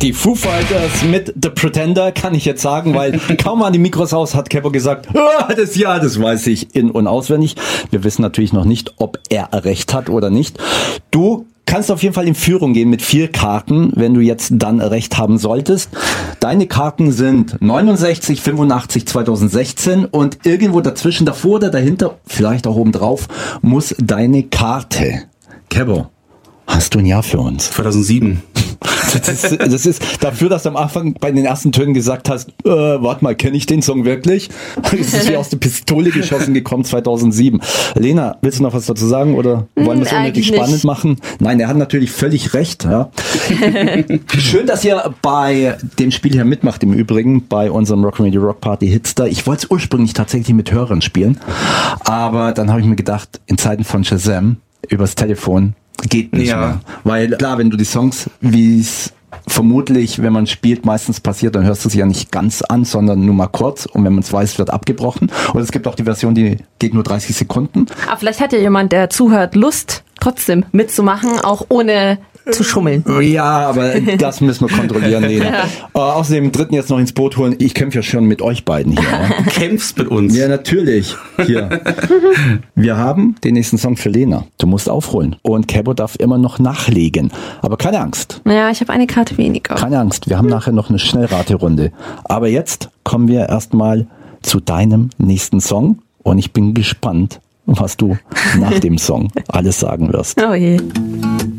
Die Foo Fighters mit The Pretender, kann ich jetzt sagen, weil kaum an die Mikros aus hat Kepper gesagt, das weiß ich in- und auswendig. Wir wissen natürlich noch nicht, ob er recht hat oder nicht. Du kannst auf jeden Fall in Führung gehen mit 4 Karten, wenn du jetzt dann recht haben solltest. Deine Karten sind 69, 85, 2016 und irgendwo dazwischen, davor oder dahinter, vielleicht auch oben drauf, muss deine Karte. Kepper, hast du ein Jahr für uns? 2007. Das ist dafür, dass du am Anfang bei den ersten Tönen gesagt hast, warte mal, kenne ich den Song wirklich? Es ist wie aus der Pistole geschossen gekommen 2007. Lena, willst du noch was dazu sagen oder wollen wir es unnötig spannend machen? Nein, er hat natürlich völlig recht. Ja. Schön, dass ihr bei dem Spiel hier mitmacht, im Übrigen, bei unserem Rock Radio Rock Party Hitster. Ich wollte es ursprünglich tatsächlich mit Hörern spielen, aber dann habe ich mir gedacht, in Zeiten von Shazam, übers Telefon, geht nicht mehr. Weil klar, wenn du die Songs, wie es vermutlich, wenn man spielt, meistens passiert, dann hörst du sie ja nicht ganz an, sondern nur mal kurz. Und wenn man es weiß, wird abgebrochen. Und es gibt auch die Version, die geht nur 30 Sekunden. Aber vielleicht hat ja jemand, der zuhört, Lust, trotzdem mitzumachen, auch ohne zu schummeln. Ja, aber das müssen wir kontrollieren, Lena. Außerdem dritten jetzt noch ins Boot holen. Ich kämpfe ja schon mit euch beiden hier. Du kämpfst mit uns. Ja, natürlich. Hier. Wir haben den nächsten Song für Lena. Du musst aufholen. Und Kebo darf immer noch nachlegen. Aber keine Angst. Naja, ich habe eine Karte weniger. Keine Angst. Wir haben nachher noch eine Schnellraterunde. Aber jetzt kommen wir erstmal zu deinem nächsten Song. Und ich bin gespannt, was du nach dem Song alles sagen wirst. Oh je.